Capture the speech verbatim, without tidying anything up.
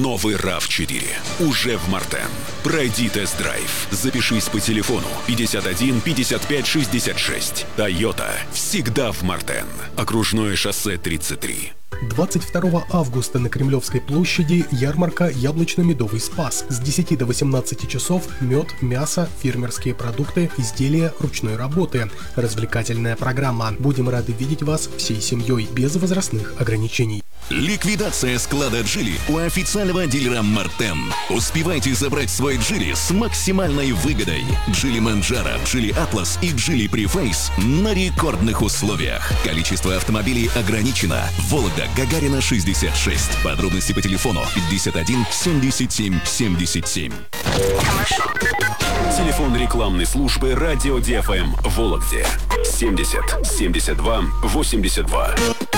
Новый рав четыре. Уже в Мартен. Пройди тест-драйв. Запишись по телефону пятьдесят один пятьдесят пять шестьдесят шесть. Тойота. Всегда в Мартен. Окружное шоссе тридцать три. двадцать второго августа на Кремлевской площади ярмарка «Яблочно-медовый спас». С десяти до восемнадцати часов мед, мясо, фермерские продукты, изделия ручной работы. Развлекательная программа. Будем рады видеть вас всей семьей, без возрастных ограничений. Ликвидация склада «Джили» у официального дилера «Мартен». Успевайте забрать свой «Джили» с максимальной выгодой. «Джили Манджаро», «Джили Атлас» и «Джили Префейс» на рекордных условиях. Количество автомобилей ограничено. Вологда, Гагарина, шестьдесят шесть. Подробности по телефону пятьдесят один семьдесят семь семьдесят семь. Телефон рекламной службы «Радио ди эф эм» в Вологде. семьдесят семьдесят два восемьдесят два.